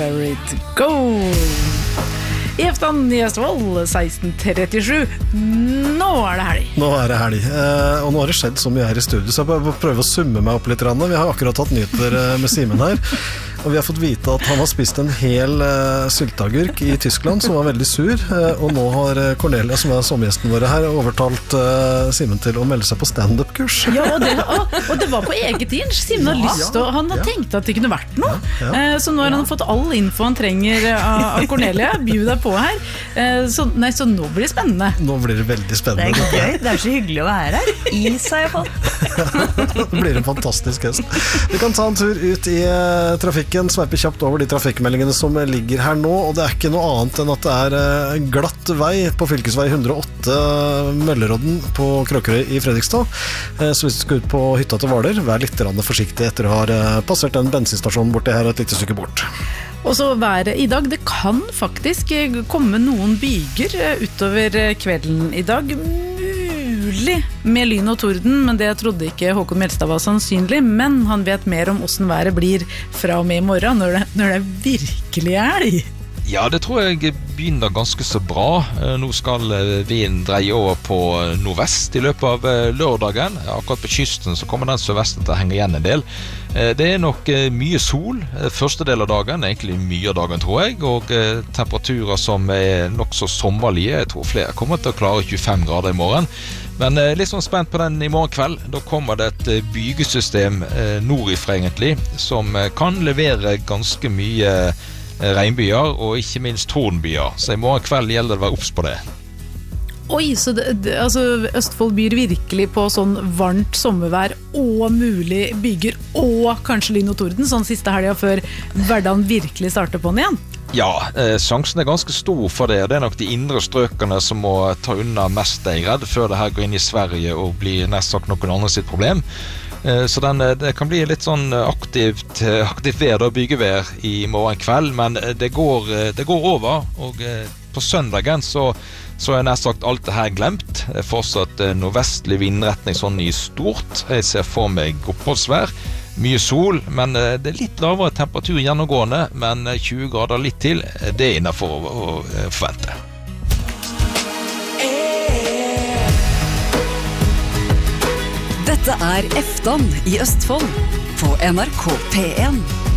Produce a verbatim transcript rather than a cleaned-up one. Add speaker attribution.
Speaker 1: Buried Gold. I Eftan i Østfold, seksten trettisju. Nå er det helg.
Speaker 2: Nå er det helg, eh, og nå har det skjedd så mye her i studio, så jeg bare prøver å summe meg opp litt. Vi har akkurat tatt nyheter med Simen her, og vi har fått vite at han har spist en hel uh, sylteagurk i Tyskland, som var veldig sur, uh, og nå har Cornelia, som er sommergjesten våre her, overtalt uh, Simen til å melde seg på stand-up-kurs.
Speaker 1: Ja, og det, og, og det var på eget inn. Simen har lyst til, han har tenkt at det kunne vært noe, ja, ja. Uh, så nå har han fått all info han trenger av, av Cornelia. Bjud deg på her. Uh, så, nei, så nå blir det spennende.
Speaker 2: Nå blir det veldig spennende.
Speaker 3: Det er gøy, det er så hyggelig å være her. Is har jeg fått.
Speaker 2: Det blir en fantastisk hest. Vi kan ta en tur ut i uh, trafikken, sveipe kjapt over de trafikkmeldingene som ligger her nå, og det er ikke noe annet enn at det er uh, glatt vei på fylkesvei hundre og åtte Møllerodden på Kråkerøy i Fredrikstad. Uh, så hvis du skal ut på hytta til Hvaler, vær litt forsiktig etter å ha uh, passert den bensinstasjonen borti her et lite stykke bort.
Speaker 1: Og så været i dag, det kan faktisk komme noen byger utover kvelden i dag, mulig med lyn og torden, men det trodde ikke Håkon Melstad var sannsynlig, men han vet mer om hvordan været blir fra og med i morgen, når det, når det virkelig er helg.
Speaker 4: Ja, det tror jeg begynner ganske så bra. Nå skal vinden dreie over på nordvest i løpet av lørdagen. Akkurat på kysten så kommer den sørvesten til å henge igjen en del. Det er nok mye sol første del av dagen, egentlig mye av dagen tror jeg, og temperaturer som er nok så sommerlige. Jeg tror flere kommer til å klare tjuefem grader i morgen. Men litt sånn spent på den i morgen kveld. Da kommer det et bygesystem nordifra egentlig, som kan levere ganske mye regnbyer og ikke minst tordenbyer. Så i morgen kveld gjelder det å være obs på det.
Speaker 1: Oi, så det, det, altså Østfold byr virkelig på sånn varmt sommervær og mulig byger og kanskje lyn og torden, sånn siste helgen før hverdagen virkelig starter på den igjen?
Speaker 4: Ja, eh, sjansen er ganske stor for det, og det er nok de indre strøkene som må ta unna mest, jeg er redd, før det her går inn i Sverige og blir nest sagt noen andre sitt problem. Så den, det kan bli litt sånn aktivt, aktivt vær og byggevær i morgen kveld, men det går, det går over, og på søndagen så, så er nest sagt alt det her glemt. Det er fortsatt nordvestlig vindretning sånn i stort. Jeg ser for meg oppholdsvær, mye sol, men det er litt lavere temperatur gjennomgående, men tjue grader litt til, det er innenfor å, å forvente.
Speaker 5: Dette er Eftan i Østfold på N R K P en.